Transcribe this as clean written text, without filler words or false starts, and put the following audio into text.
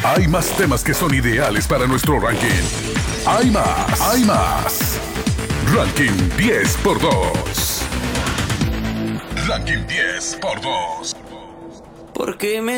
Hay más temas que son ideales para nuestro ranking. Hay más, hay más. Ranking 10 por 2. Ranking 10 por 2. Porque me